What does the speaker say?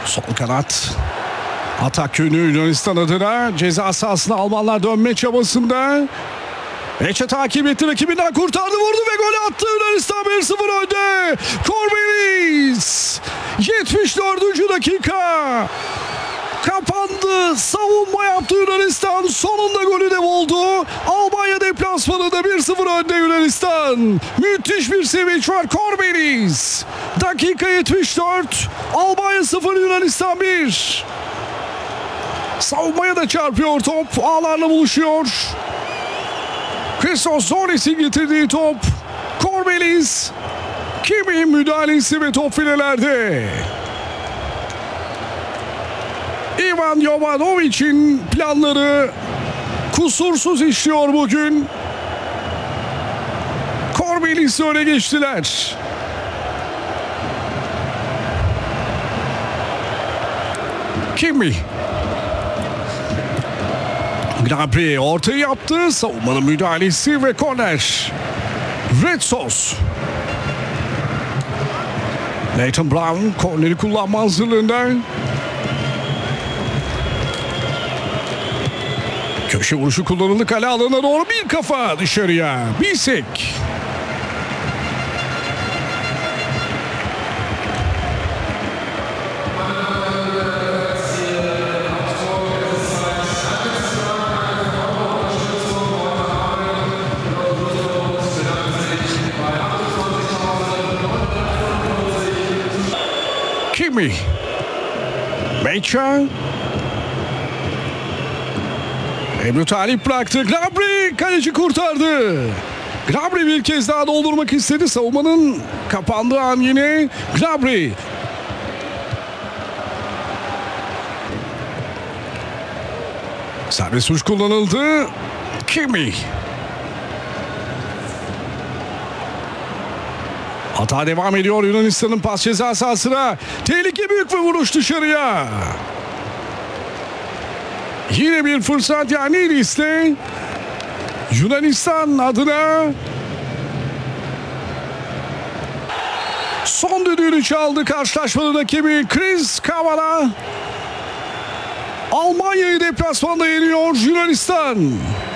Sol kanat. Atak yönü Yunanistan adına. Ceza sahasına Almanlar dönme çabasında. Eçe takip etti, rakibinden kurtardı, vurdu ve gol attı. Yunanistan 1-0 önde. Korbelis 74. dakika. Kapandı. Savunma yaptı Yunanistan. Sonunda golü de buldu. Almanya deplasmanında 1-0 önde Yunanistan. Müthiş bir sevinç var. Korbelis. Dakika 74. Almanya 0, Yunanistan 1. Savunmaya da çarpıyor top. Ağlarla buluşuyor. Christos Zoris'in getirdiği top. Korbelis. Kimin müdahalesi ve top filelerde. Ivan Jovanovic'in planları kusursuz işliyor bugün. Korbelis'i öne geçtiler. Kimi? Gnabry ortayı yaptı. Savunmanın müdahalesi ve korner. Red Sos. Nathan Brown korneri kullanma hazırlığında. Köşe vuruşu kullanıldı, kale alanına doğru bir kafa dışarıya. Bisek. Kimi? Mecha. Emre Talip bıraktı. Gnabry kaleci kurtardı. Gnabry bir kez daha doldurmak istedi. Savunmanın kapandığı an yine Gnabry. Serbest vuruş kullanıldı. Kimi? Hata devam ediyor Yunanistan'ın pas ceza sahasına. Tehlike büyük ve vuruş dışarıya. Yine bir fırsat yani liste. Yunanistan adına son düdüğünü çaldı karşılaşmanın rakibi Chris Kavala. Almanya'yı deplasmanda yeniyor Yunanistan.